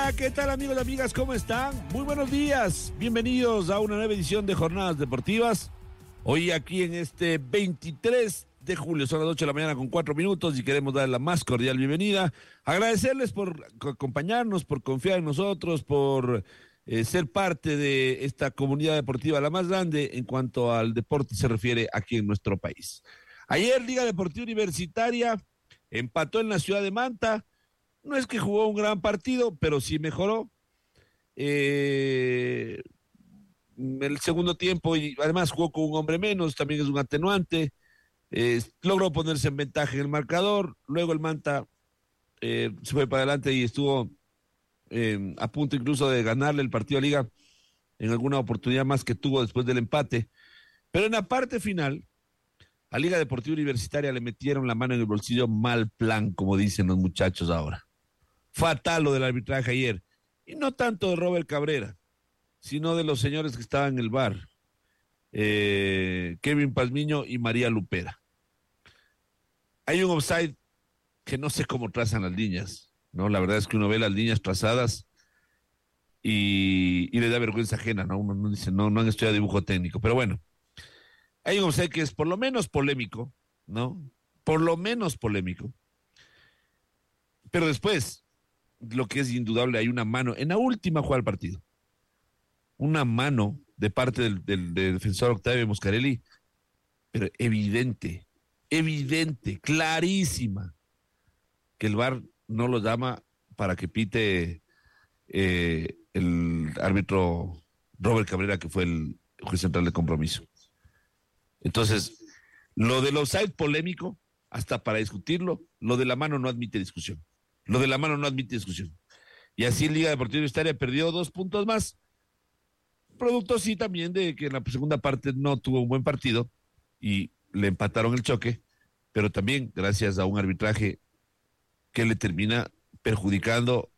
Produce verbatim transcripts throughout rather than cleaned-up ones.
Hola, ¿qué tal amigos y amigas? ¿Cómo están? Muy buenos días. Bienvenidos a una nueva edición de Jornadas Deportivas. Hoy aquí en este veintitrés de julio, son las ocho de la mañana con cuatro minutos y queremos dar la más cordial bienvenida. Agradecerles por acompañarnos, por confiar en nosotros, por eh, ser parte de esta comunidad deportiva, la más grande en cuanto al deporte se refiere aquí en nuestro país. Ayer Liga Deportiva Universitaria empató en la ciudad de Manta. No es que jugó un gran partido, pero sí mejoró. Eh, el segundo tiempo, y además jugó con un hombre menos, también es un atenuante. Eh, logró ponerse en ventaja en el marcador. Luego el Manta eh, se fue para adelante y estuvo eh, a punto incluso de ganarle el partido a Liga en alguna oportunidad más que tuvo después del empate. Pero en la parte final, a Liga Deportiva Universitaria le metieron la mano en el bolsillo, mal plan, como dicen los muchachos ahora. Fatal lo del arbitraje ayer. Y no tanto de Robert Cabrera, sino de los señores que estaban en el bar. Eh, Kevin Pazmiño y María Lupera. Hay un offside que no sé cómo trazan las líneas, ¿no? La verdad es que uno ve las líneas trazadas y, y le da vergüenza ajena, ¿no? Uno no dice, no, no han estudiado dibujo técnico, pero bueno. Hay un offside que es por lo menos polémico, ¿no? Por lo menos polémico. Pero después, lo que es indudable, hay una mano en la última jugada del partido. Una mano de parte del, del, del defensor Octavio Moscarelli, pero evidente, evidente, clarísima, que el V A R no lo llama para que pite eh, el árbitro Robert Cabrera, que fue el juez central de compromiso. Entonces, lo del offside polémico, hasta para discutirlo, lo de la mano no admite discusión. Lo de la mano no admite discusión. Y así Liga Deportiva Universitaria perdió dos puntos más. Producto sí también de que en la segunda parte no tuvo un buen partido y le empataron el choque, pero también gracias a un arbitraje que le termina perjudicando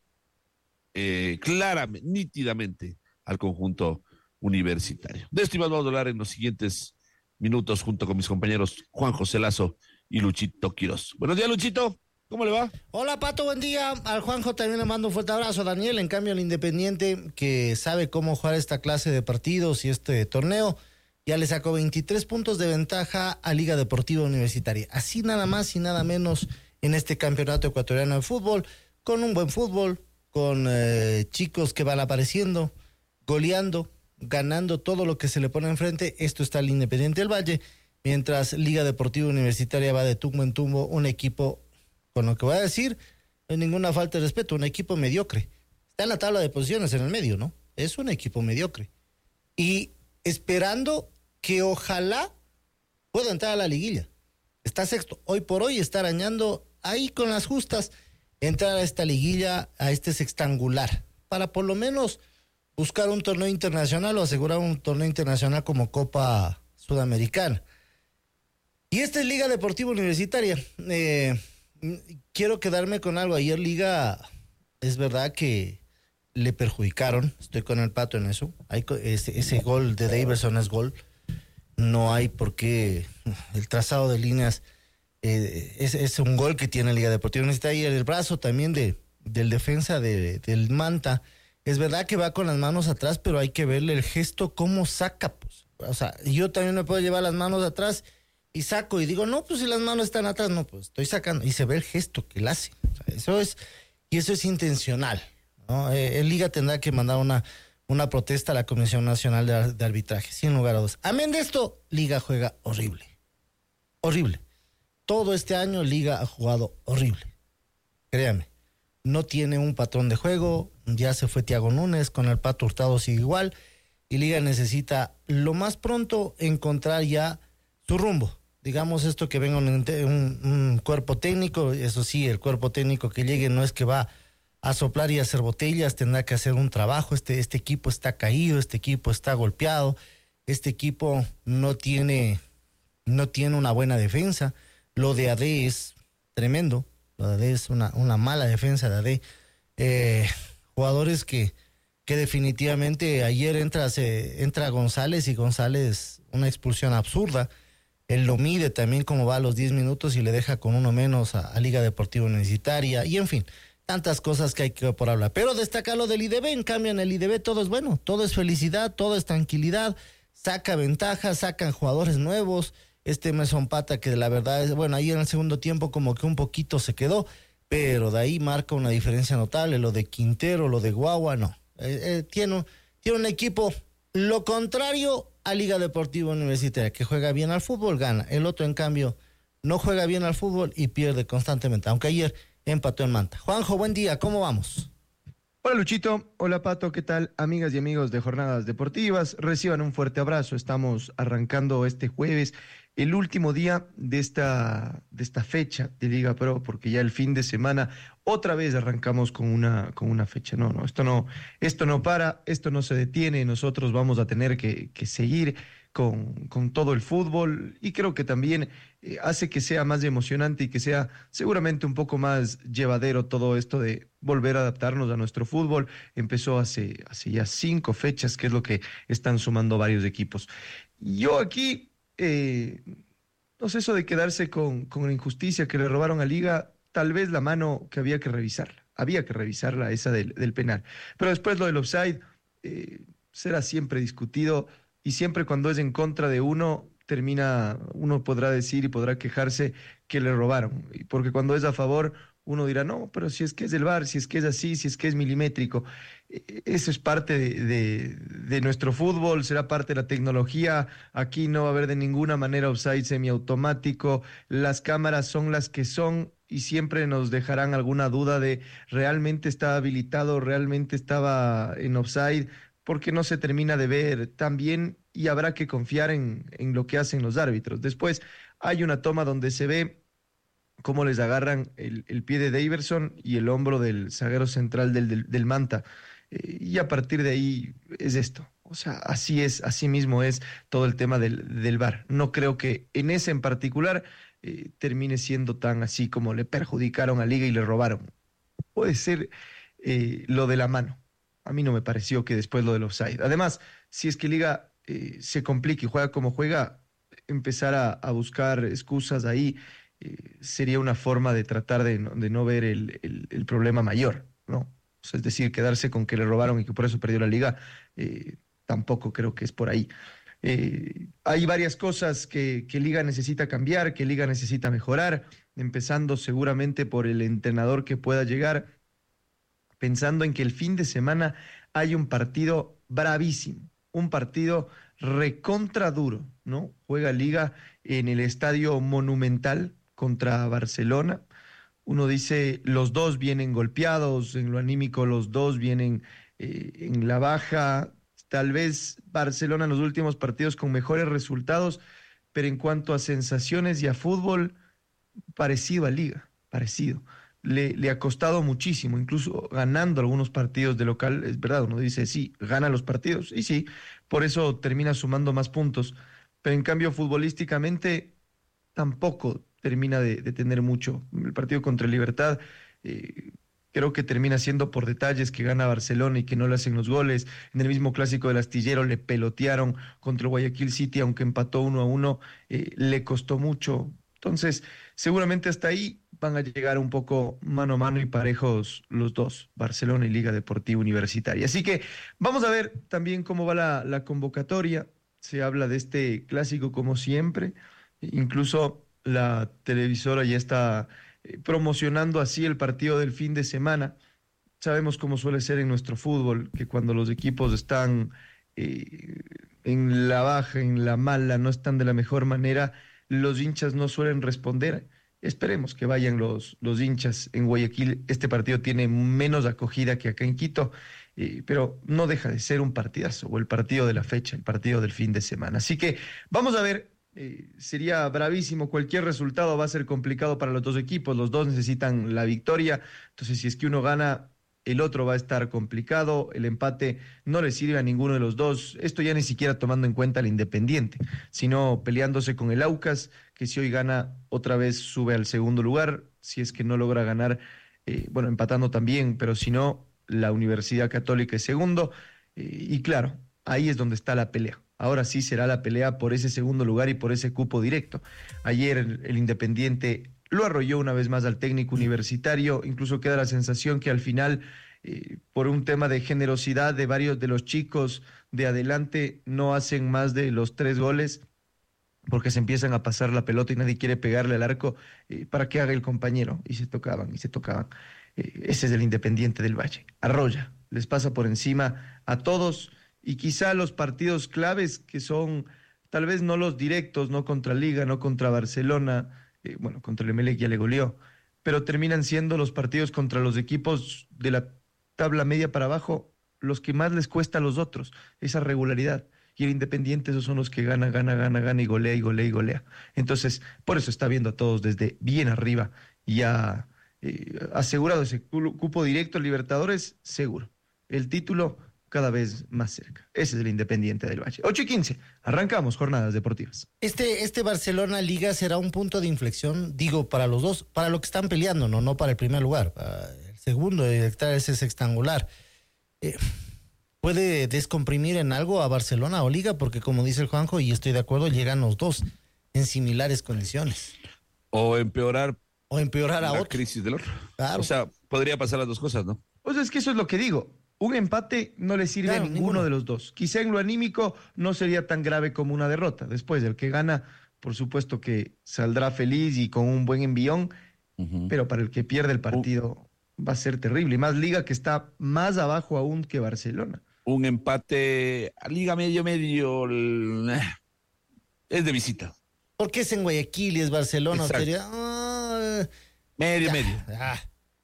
eh, claramente, nítidamente al conjunto universitario. De esto vamos a hablar en los siguientes minutos junto con mis compañeros Juan José Lazo y Luchito Quiroz. Buenos días, Luchito. ¿Cómo le va? Hola, Pato, buen día. Al Juanjo también le mando un fuerte abrazo. A Daniel, en cambio, al Independiente, que sabe cómo jugar esta clase de partidos y este torneo, ya le sacó veintitrés puntos de ventaja a Liga Deportiva Universitaria. Así nada más y nada menos en este campeonato ecuatoriano de fútbol, con un buen fútbol, con eh, chicos que van apareciendo, goleando, ganando todo lo que se le pone enfrente. Esto está el Independiente del Valle, mientras Liga Deportiva Universitaria va de tumbo en tumbo, un equipo, con lo que voy a decir, no hay ninguna falta de respeto, un equipo mediocre. Está en la tabla de posiciones en el medio, ¿no? Es un equipo mediocre. Y esperando que ojalá pueda entrar a la liguilla. Está sexto. Hoy por hoy está arañando ahí con las justas entrar a esta liguilla, a este sextangular, para por lo menos buscar un torneo internacional o asegurar un torneo internacional como Copa Sudamericana. Y esta es Liga Deportiva Universitaria. Eh... Quiero quedarme con algo. Ayer Liga, es verdad que le perjudicaron, estoy con el Pato en eso. Hay, ese, ese gol de Daverson es gol. No hay por qué. El trazado de líneas eh, es, es un gol que tiene Liga Deportiva Universitaria. Y el brazo también de, del defensa de, del Manta. Es verdad que va con las manos atrás, pero hay que verle el gesto, cómo saca. Pues. O sea, yo también me puedo llevar las manos atrás y saco y digo, no, pues si las manos están atrás, no, pues estoy sacando. Y se ve el gesto que él hace. O sea, eso es, y eso es intencional, ¿no? Eh, el Liga tendrá que mandar una, una protesta a la Comisión Nacional de, de Arbitraje, sin lugar a dudas. Amén de esto, Liga juega horrible. Horrible. Todo este año Liga ha jugado horrible. Créame. No tiene un patrón de juego. Ya se fue Thiago Núñez, con el Pato Hurtado sigue igual. Y Liga necesita lo más pronto encontrar ya su rumbo. Digamos esto, que venga un, un, un cuerpo técnico. Eso sí, el cuerpo técnico que llegue no es que va a soplar y hacer botellas, tendrá que hacer un trabajo. Este, este equipo está caído, este equipo está golpeado, este equipo no tiene, no tiene una buena defensa. Lo de A D es tremendo, lo de A D es una, una mala defensa de A D. Eh, jugadores que, que definitivamente ayer entra, se, entra González y González, una expulsión absurda. Él lo mide también como va a los diez minutos y le deja con uno menos a, a Liga Deportiva Universitaria. Y en fin, tantas cosas que hay que por hablar. Pero destaca lo del I D B, en cambio en el I D B todo es bueno, todo es felicidad, todo es tranquilidad, saca ventajas, sacan jugadores nuevos. Este Emerson Pata, que la verdad es, bueno, ahí en el segundo tiempo como que un poquito se quedó, pero de ahí marca una diferencia notable. Lo de Quintero, lo de Guagua, no. Eh, eh, tiene, tiene un equipo, lo contrario a Liga Deportiva Universitaria, que juega bien al fútbol, gana. El otro, en cambio, no juega bien al fútbol y pierde constantemente, aunque ayer empató en Manta. Juanjo, buen día, ¿cómo vamos? Hola Luchito, hola Pato, ¿qué tal? Amigas y amigos de Jornadas Deportivas, reciban un fuerte abrazo. Estamos arrancando este jueves, el último día de esta, de esta fecha de Liga Pro, porque ya el fin de semana otra vez arrancamos con una, con una fecha. No, no, esto no, esto no para, esto no se detiene, nosotros vamos a tener que, que seguir con, con todo el fútbol, y creo que también eh, hace que sea más emocionante y que sea seguramente un poco más llevadero todo esto de volver a adaptarnos a nuestro fútbol. Empezó hace, hace ya cinco fechas, que es lo que están sumando varios equipos. Yo aquí, eh, no sé, eso de quedarse con, con la injusticia que le robaron a Liga, tal vez la mano que había que revisarla, había que revisarla esa del, del penal, pero después lo del offside eh, será siempre discutido, y siempre cuando es en contra de uno, termina, uno podrá decir y podrá quejarse que le robaron, y porque cuando es a favor, uno dirá, no, pero si es que es del V A R, si es que es así, si es que es milimétrico. Eh, Eso es parte de, de, de nuestro fútbol, será parte de la tecnología. Aquí no va a haber de ninguna manera offside semiautomático, las cámaras son las que son, y siempre nos dejarán alguna duda de realmente estaba habilitado, realmente estaba en offside, porque no se termina de ver tan bien, y habrá que confiar en, en lo que hacen los árbitros. Después hay una toma donde se ve cómo les agarran el, el pie de Daverson y el hombro del zaguero central del, del, del Manta. Eh, y a partir de ahí es esto. O sea, así es, así mismo es todo el tema del, del V A R. No creo que en ese en particular eh, termine siendo tan así como le perjudicaron a Liga y le robaron. Puede ser eh, lo de la mano. A mí no me pareció que después lo del offside. Además, si es que Liga eh, se complica y juega como juega, empezar a, a buscar excusas ahí eh, sería una forma de tratar de no, de no ver el, el, el problema mayor, ¿no? O sea, es decir, quedarse con que le robaron y que por eso perdió la Liga, eh, tampoco creo que es por ahí. Eh, hay varias cosas que, que Liga necesita cambiar, que Liga necesita mejorar, empezando seguramente por el entrenador que pueda llegar, pensando en que el fin de semana hay un partido bravísimo, un partido recontra duro, ¿no? Juega Liga en el Estadio Monumental contra Barcelona. Uno dice, los dos vienen golpeados, en lo anímico los dos vienen eh, en la baja. Tal vez Barcelona en los últimos partidos con mejores resultados, pero en cuanto a sensaciones y a fútbol, parecido a Liga, parecido. Le, le ha costado muchísimo, incluso ganando algunos partidos de local. Es verdad, uno dice, sí, gana los partidos, y sí, por eso termina sumando más puntos, pero en cambio futbolísticamente tampoco termina de, de tener mucho. El partido contra el Libertad eh, creo que termina siendo por detalles que gana Barcelona y que no le hacen los goles. En el mismo clásico del Astillero le pelotearon contra el Guayaquil City, aunque empató uno a uno, eh, le costó mucho. Entonces, seguramente hasta ahí van a llegar un poco mano a mano y parejos los dos, Barcelona y Liga Deportiva Universitaria. Así que vamos a ver también cómo va la, la convocatoria. Se habla de este clásico como siempre. Incluso la televisora ya está eh, promocionando así el partido del fin de semana. Sabemos cómo suele ser en nuestro fútbol, que cuando los equipos están eh, en la baja, en la mala, no están de la mejor manera, los hinchas no suelen responder. Esperemos que vayan los, los hinchas en Guayaquil. Este partido tiene menos acogida que acá en Quito, eh, pero no deja de ser un partidazo, o el partido de la fecha, el partido del fin de semana. Así que vamos a ver, eh, sería bravísimo. Cualquier resultado va a ser complicado para los dos equipos. Los dos necesitan la victoria. Entonces, si es que uno gana, el otro va a estar complicado. El empate no le sirve a ninguno de los dos. Esto ya ni siquiera tomando en cuenta al Independiente, sino peleándose con el Aucas, que si hoy gana, otra vez sube al segundo lugar. Si es que no logra ganar, eh, bueno, empatando también, pero si no, la Universidad Católica es segundo. Eh, y claro, ahí es donde está la pelea. Ahora sí será la pelea por ese segundo lugar y por ese cupo directo. Ayer el, el Independiente lo arrolló una vez más al técnico universitario, incluso queda la sensación que al final, eh, por un tema de generosidad de varios de los chicos de adelante, no hacen más de los tres goles porque se empiezan a pasar la pelota y nadie quiere pegarle al arco eh, para que haga el compañero, y se tocaban y se tocaban. Eh, ese es el Independiente del Valle, arrolla, les pasa por encima a todos, y quizá los partidos claves que son tal vez no los directos, no contra Liga, no contra Barcelona, eh, bueno, contra el Emelec ya le goleó, pero terminan siendo los partidos contra los equipos de la tabla media para abajo los que más les cuesta a los otros, esa regularidad. Y el Independiente, esos son los que gana, gana, gana, gana y golea y golea y golea. Entonces, por eso está viendo a todos desde bien arriba y ha eh, asegurado ese cupo directo a Libertadores, seguro. El título cada vez más cerca. Ese es el Independiente del Valle. ocho y quince, arrancamos jornadas deportivas. Este, este Barcelona-Liga será un punto de inflexión, digo, para los dos, para lo que están peleando, no, no para el primer lugar. Para el segundo, ese sextangular. Eh, ¿Puede descomprimir en algo a Barcelona o Liga? Porque como dice el Juanjo, y estoy de acuerdo, llegan los dos en similares condiciones. O empeorar. O empeorar a la otro. crisis del otro. Claro. O sea, podría pasar las dos cosas, ¿no? O sea, es que eso es lo que digo. Un empate no le sirve Claro, a ninguno, ninguno de los dos. Quizá en lo anímico no sería tan grave como una derrota. Después, el que gana, por supuesto que saldrá feliz y con un buen envión, uh-huh. Pero para el que pierde el partido uh. va a ser terrible. Y más Liga, que está más abajo aún que Barcelona. Un empate a Liga medio, medio, es de visita. Porque es en Guayaquil y es Barcelona. Sería, uh, medio, ya, medio. Ya.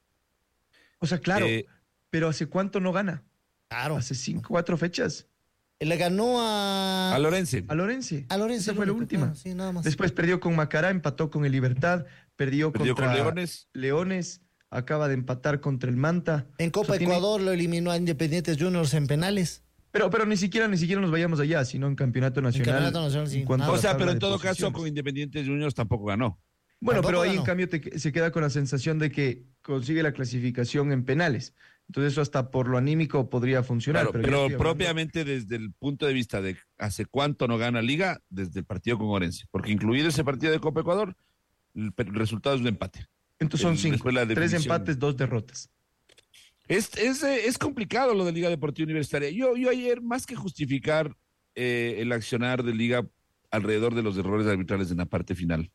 O sea, claro, eh, pero ¿hace cuánto no gana? Claro. Hace cinco, cuatro fechas. Le ganó a... A Lorense. A Lorense. A Lorense. Esa fue la última. Claro, sí, nada más. Después perdió con Macará, empató con el Libertad, perdió, perdió contra con Leones. Leones. Acaba de empatar contra el Manta. En Copa o sea, Ecuador tiene... lo eliminó a Independientes Juniors en penales. Pero, pero ni siquiera, ni siquiera nos vayamos allá, sino en Campeonato Nacional. En Campeonato Nacional, sí. O sea, pero en todo caso con Independientes Juniors tampoco ganó. Bueno, tampoco pero ahí ganó. En cambio te, se queda con la sensación de que consigue la clasificación en penales. Entonces eso hasta por lo anímico podría funcionar. Claro, pero pero propiamente desde el punto de vista de hace cuánto no gana Liga, desde el partido con Orense. Porque incluido ese partido de Copa Ecuador, el, el resultado es un empate. Entonces son cinco, tres empates, dos derrotas. Es, es, es complicado lo de Liga Deportiva Universitaria. Yo, yo ayer, más que justificar eh, el accionar de Liga alrededor de los errores arbitrales en la parte final,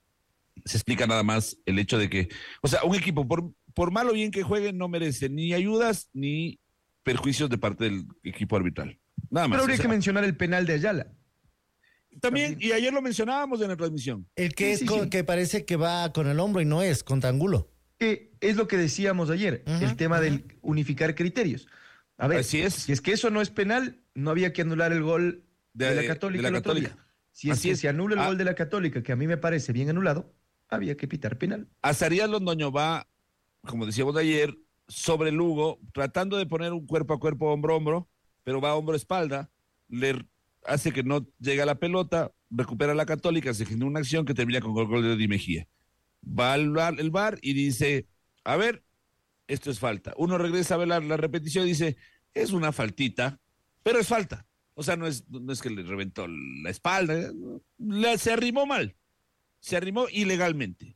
se explica nada más el hecho de que, o sea, un equipo, por, por mal o bien que juegue, no merece ni ayudas ni perjuicios de parte del equipo arbitral. Nada más. Pero habría o sea, que mencionar el penal de Ayala. También, También, y ayer lo mencionábamos en la transmisión. El que sí, es sí, con, sí. que parece que va con el hombro y no es, contra Angulo. Eh, es lo que decíamos ayer, uh-huh, el tema uh-huh. del unificar criterios. A ver, Así es. Si es que eso no es penal, no había que anular el gol de, de la Católica. De la el otro Católica. Día. Si es Así que es. se anula el ah. gol de la Católica, que a mí me parece bien anulado, había que pitar penal. Azarías Londoño va, como decíamos ayer, sobre Lugo, tratando de poner un cuerpo a cuerpo, hombro a hombro, pero va hombro a espalda, le hace que no llegue a la pelota, recupera la Católica, se genera una acción que termina con el gol de Di Mejía. Va al bar, el bar y dice, a ver, esto es falta. Uno regresa a ver la, la repetición y dice, es una faltita, pero es falta. O sea, no es, no es que le reventó la espalda, le, se arrimó mal, se arrimó ilegalmente,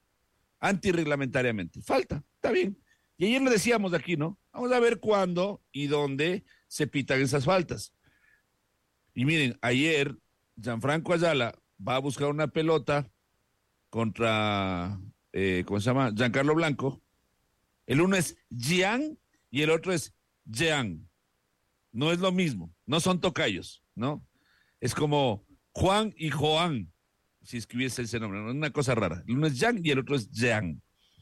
antirreglamentariamente. Falta, está bien. Y ayer lo decíamos aquí, ¿no? Vamos a ver cuándo y dónde se pitan esas faltas. Y miren, ayer Gianfranco Ayala va a buscar una pelota contra, eh, ¿cómo se llama? Giancarlo Blanco. El uno es Gian y el otro es Jean. No es lo mismo, no son tocayos, ¿no? Es como Juan y Joan, si escribiese ese nombre, ¿no? Es una cosa rara. El uno es Jean y el otro es Jean.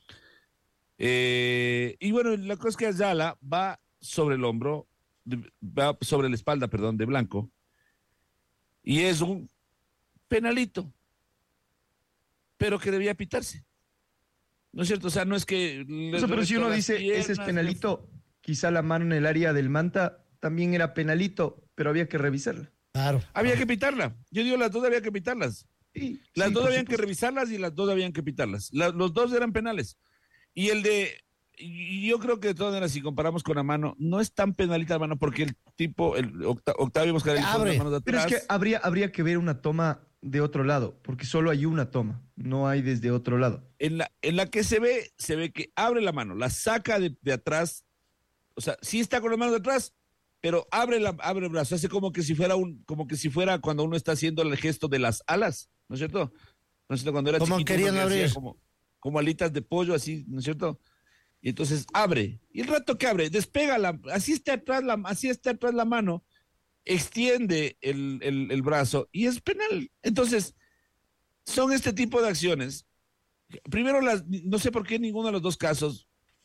Eh, y bueno, la cosa es que Ayala va sobre el hombro, va sobre la espalda, perdón, de Blanco, y es un penalito, pero que debía pitarse. ¿No es cierto? O sea, no es que... Eso, pero si uno dice, piernas, ese es penalito, que... quizá la mano en el área del Manta también era penalito, pero había que revisarla. Claro. Había que pitarla. Yo digo, las dos había que pitarlas. Sí, las sí, dos habían supuesto. que revisarlas y las dos habían que pitarlas. La, los dos eran penales. Y el de... Y yo creo que de todas maneras, si comparamos con Amano, no es tan penalita Amano porque el tipo, el Octavio Moscarelli, abre. Manos de Pero atrás. es que habría, habría que ver una toma de otro lado, porque solo hay una toma, no hay desde otro lado. En la, en la que se ve, se ve que abre la mano, la saca de, de atrás, o sea, sí está con la mano de atrás, pero abre, la, abre el brazo, hace como que si fuera un, como que si fuera cuando uno está haciendo el gesto de las alas, ¿no es cierto? ¿No es cierto? Cuando era Como chiquito, querían uno le hacía abrir. como, como alitas de pollo, así, ¿no es cierto? Y entonces abre, y el rato que abre, despega la, así está atrás la, así está atrás la mano, extiende el, el, el brazo y es penal. Entonces, son este tipo de acciones. Primero, las, no sé por qué en ninguno de los dos casos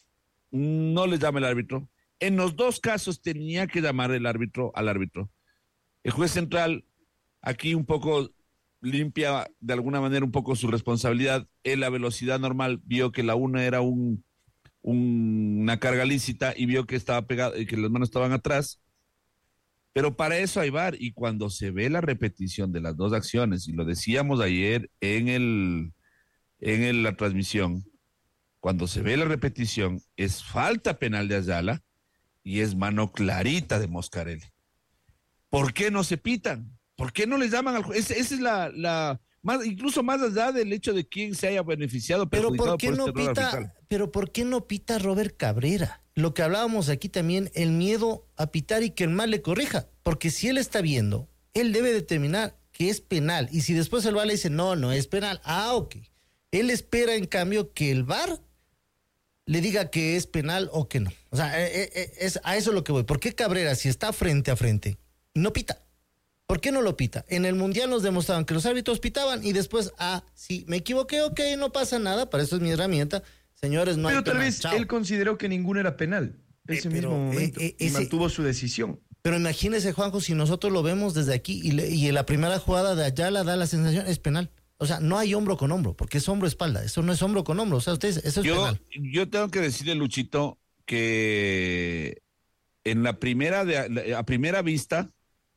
no les llama el árbitro. En los dos casos tenía que llamar el árbitro al árbitro. El juez central aquí un poco limpia de alguna manera un poco su responsabilidad. En la velocidad normal vio que la una era un, un, una carga lícita y vio que estaba pegado, que las manos estaban atrás. Pero para eso hay V A R, y cuando se ve la repetición de las dos acciones, y lo decíamos ayer en, el, en el, la transmisión, cuando se ve la repetición, es falta penal de Ayala y es mano clarita de Moscarelli. ¿Por qué no se pitan? ¿Por qué no les llaman al juez? Esa es la, la más, incluso más allá del hecho de quién se haya beneficiado, Pero perjudicado ¿por qué por no este error pita? arbitral. Pero ¿por qué no pita Robert Cabrera? Lo que hablábamos aquí también, el miedo a pitar y que el mal le corrija, porque si él está viendo, él debe determinar que es penal, y si después el V A R le dice no, no es penal, ah, ok. Él espera en cambio que el V A R le diga que es penal o que no. O sea, eh, eh, es a eso es lo que voy. ¿Por qué Cabrera, si está frente a frente, no pita? ¿Por qué no lo pita? En el Mundial nos demostraron que los árbitros pitaban y después, ah, sí, me equivoqué, ok, no pasa nada, para eso es mi herramienta. Señores, no Pero hay tal penal. vez Chao. él consideró que ninguno era penal ese Eh, pero, mismo momento eh, eh, y ese- mantuvo su decisión. Pero imagínese, Juanjo, si nosotros lo vemos desde aquí y, le- y en la primera jugada de Ayala da la sensación, es penal. O sea, no hay hombro con hombro, porque es hombro-espalda. Eso no es hombro con hombro. O sea, ustedes, eso es Yo, penal. yo tengo que decirle, Luchito, que en la primera, de, a primera vista,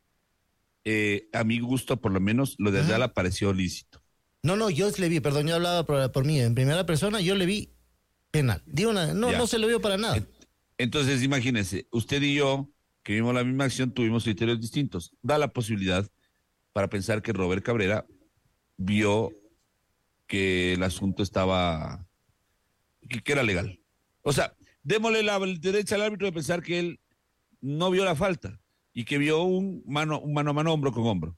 eh, a mi gusto, por lo menos, lo de Ajá. Ayala pareció lícito. No, no, yo le vi, perdón, yo hablaba por, por mí, en primera persona, yo le vi penal. Digo una, no, Ya. no se le vio para nada. Entonces, imagínense, usted y yo, que vimos la misma acción, tuvimos criterios distintos. Da la posibilidad para pensar que Robert Cabrera vio que el asunto estaba, que, que era legal. O sea, démosle la derecha al árbitro de pensar que él no vio la falta y que vio un mano, un mano a mano, hombro con hombro.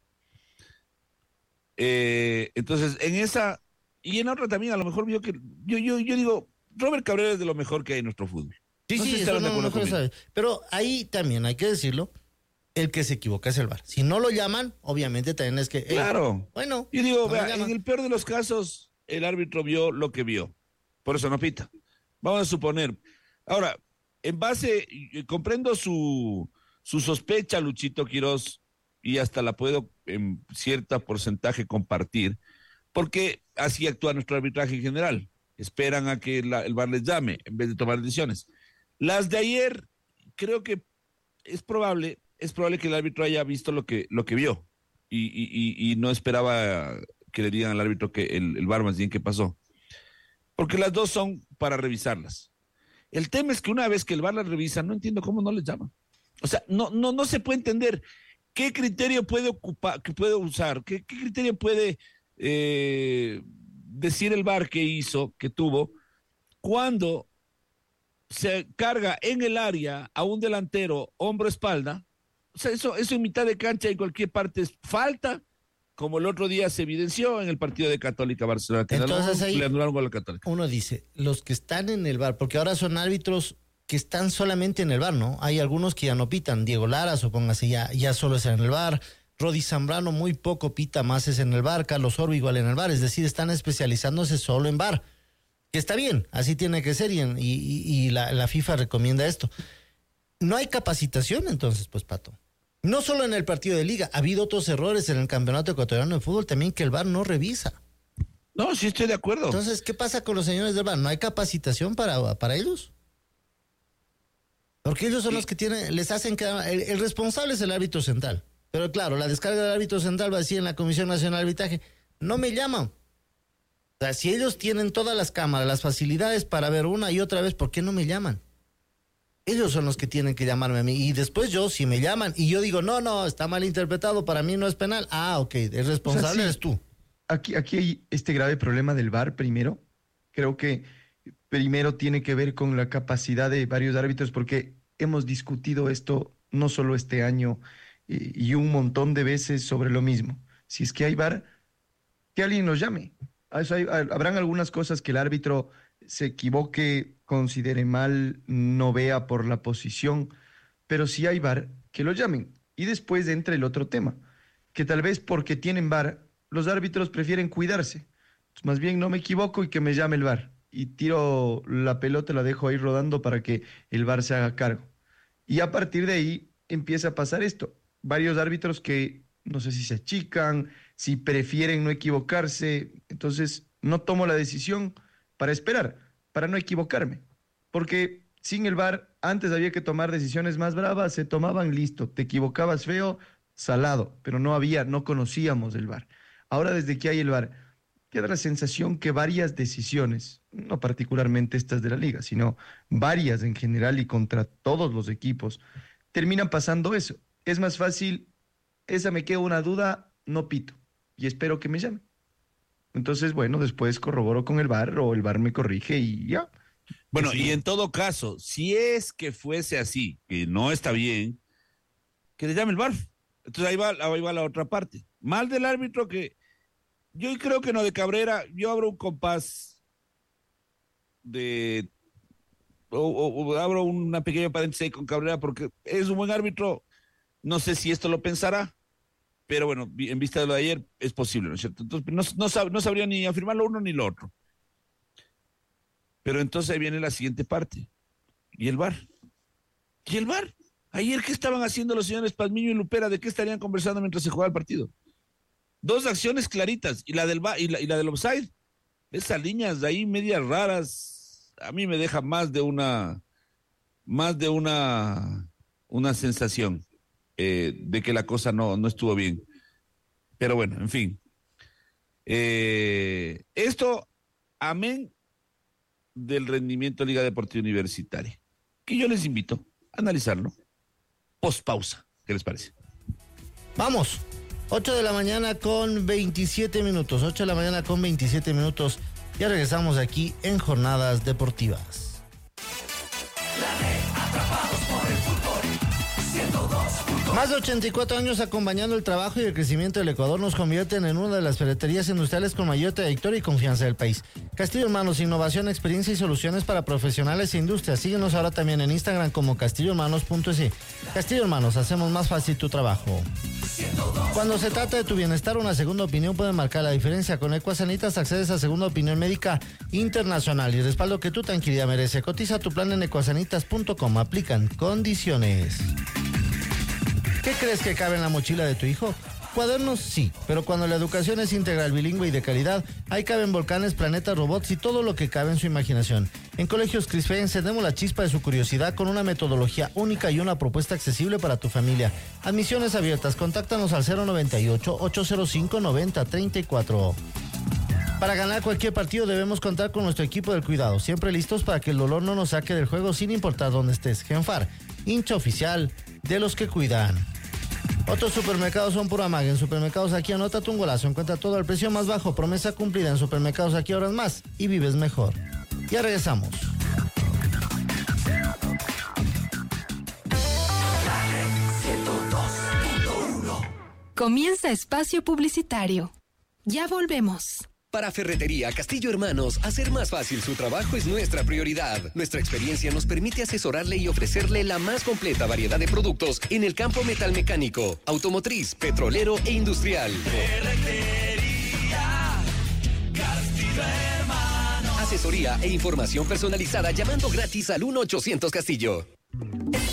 Eh, entonces, en esa, y en otra también, a lo mejor vio que, yo, yo, yo digo, Robert Cabrera es de lo mejor que hay en nuestro fútbol. Sí, No sé sí, si eso estarán de no, acuerdo no se conmigo. sabe. Pero ahí también hay que decirlo, el que se equivoca es el V A R. Si no lo llaman, obviamente también es que... hey, Claro. bueno, Yo digo, no lo vea, llaman. en el peor de los casos, el árbitro vio lo que vio. Por eso no pita. Vamos a suponer. Ahora, en base, eh, comprendo su, su sospecha, Luchito Quirós, y hasta la puedo en cierto porcentaje compartir, porque así actúa nuestro arbitraje en general. Esperan a que la- el V A R les llame en vez de tomar decisiones. Las de ayer, creo que es probable, es probable que el árbitro haya visto lo que, lo que vio y, y, y, y no esperaba que le digan al árbitro que el, el V A R más bien qué pasó. Porque las dos son para revisarlas. El tema es que una vez que el V A R las revisa, no entiendo cómo no les llama. O sea, no, no, no se puede entender qué criterio puede ocupar, que puede usar, qué, qué criterio puede eh, decir el V A R que hizo, que tuvo, cuando se carga en el área a un delantero hombro-espalda. O sea, eso, eso en mitad de cancha en cualquier parte es falta, como el otro día se evidenció en el partido de Católica Barcelona. Que Entonces le ahí- le anularon gol a Católica. Uno dice, los que están en el V A R, porque ahora son árbitros que están solamente en el V A R, ¿no? Hay algunos que ya no pitan. Diego Lara, supóngase, ya, ya solo es en el V A R. Rodi Zambrano muy poco pita, más es en el V A R. Carlos Orbi igual en el V A R. Es decir, están especializándose solo en V A R. Que está bien, así tiene que ser y, en- y, y- y la, la FIFA recomienda esto. No hay capacitación entonces, pues, Pato. No solo en el partido de liga, ha habido otros errores en el Campeonato Ecuatoriano de Fútbol también que el V A R no revisa. No, sí estoy de acuerdo. Entonces, ¿qué pasa con los señores del V A R? ¿No hay capacitación para, para ellos? Porque ellos son Sí. los que tienen, les hacen quedar, el, el responsable es el árbitro central. Pero claro, la descarga del árbitro central va a decir en la Comisión Nacional de Arbitraje, no me llaman. O sea, si ellos tienen todas las cámaras, las facilidades para ver una y otra vez, ¿por qué no me llaman? Ellos son los que tienen que llamarme a mí. Y después yo, si me llaman y yo digo, no, no, está mal interpretado, para mí no es penal. Ah, ok, el responsable o sea, sí, eres tú. Aquí, aquí hay este grave problema del V A R primero. Creo que primero tiene que ver con la capacidad de varios árbitros, porque hemos discutido esto no solo este año eh, y un montón de veces sobre lo mismo. Si es que hay V A R, que alguien nos llame. A eso hay, a, habrán algunas cosas que el árbitro se equivoque, considere mal, no vea por la posición, pero si hay V A R, que lo llamen. Y después entra el otro tema, que tal vez porque tienen V A R, los árbitros prefieren cuidarse. Pues más bien no me equivoco y que me llame el V A R. Y tiro la pelota, la dejo ahí rodando para que el V A R se haga cargo. Y a partir de ahí empieza a pasar esto. Varios árbitros que no sé si se achican, si prefieren no equivocarse. Entonces no tomo la decisión para esperar, para no equivocarme. Porque sin el V A R, antes había que tomar decisiones más bravas, se tomaban, listo. Te equivocabas feo, salado, pero no había, no conocíamos el V A R. Ahora desde que hay el V A R, queda la sensación que varias decisiones, no particularmente estas de la liga, sino varias en general y contra todos los equipos, terminan pasando eso. Es más fácil, esa me queda una duda, no pito, y espero que me llame. Entonces, bueno, después corroboro con el V A R o el V A R me corrige y ya. Bueno, y en todo caso, si es que fuese así, que no está bien, que le llame el V A R. Entonces ahí va, ahí va la otra parte. Mal del árbitro que... Yo creo que no, de Cabrera, yo abro un compás de... O, o, o abro una pequeña paréntesis ahí con Cabrera porque es un buen árbitro. No sé si esto lo pensará, pero bueno, en vista de lo de ayer es posible, ¿no es cierto? Entonces no, no, sab, no sabría ni afirmar lo uno ni lo otro. Pero entonces ahí viene la siguiente parte. ¿Y el V A R? ¿Y el V A R? Ayer, ¿qué estaban haciendo los señores Pazmiño y Lupera? ¿De qué estarían conversando mientras se jugaba el partido? Dos acciones claritas, y la del y la, y la del offside, esas líneas de ahí medias raras, a mí me deja más de una, más de una, una sensación eh, de que la cosa no, no estuvo bien. Pero bueno, en fin. Eh, esto, amén del rendimiento de Liga Deportiva Universitaria, que yo les invito a analizarlo post pausa. ¿Qué les parece? Vamos. ocho de la mañana con veintisiete minutos. ocho de la mañana con veintisiete minutos. Ya regresamos aquí en Jornadas Deportivas. La red, atrapados por el fútbol. ciento dos punto uno. Más de ochenta y cuatro años acompañando el trabajo y el crecimiento del Ecuador nos convierten en una de las ferreterías industriales con mayor trayectoria y confianza del país. Castillo Hermanos, innovación, experiencia y soluciones para profesionales e industrias. Síguenos ahora también en Instagram como castillo hermanos punto es. Castillo Hermanos, hacemos más fácil tu trabajo. Cuando se trata de tu bienestar, una segunda opinión puede marcar la diferencia. Con Ecuasanitas accedes a segunda opinión médica internacional y respaldo que tu tranquilidad merece. Cotiza tu plan en ecuasanitas punto com. Aplican condiciones. ¿Qué crees que cabe en la mochila de tu hijo? Cuadernos sí, pero cuando la educación es integral, bilingüe y de calidad, ahí caben volcanes, planetas, robots y todo lo que cabe en su imaginación. En Colegios Crisfe encendemos la chispa de su curiosidad con una metodología única y una propuesta accesible para tu familia. Admisiones abiertas, contáctanos al cero noventa y ocho, ochocientos cinco, noventa treinta y cuatro. Para ganar cualquier partido debemos contar con nuestro equipo del cuidado, siempre listos para que el dolor no nos saque del juego sin importar dónde estés. Genfar, hincha oficial de los que cuidan. Otros supermercados son pura magia. En Supermercados Aquí anótate un golazo. Encuentra todo al precio más bajo. Promesa cumplida. En Supermercados Aquí ahorras más y vives mejor. Ya regresamos. Comienza espacio publicitario. Ya volvemos. Para Ferretería Castillo Hermanos, hacer más fácil su trabajo es nuestra prioridad. Nuestra experiencia nos permite asesorarle y ofrecerle la más completa variedad de productos en el campo metalmecánico, automotriz, petrolero e industrial. Ferretería Castillo Hermanos. Asesoría e información personalizada llamando gratis al uno ochocientos Castillo.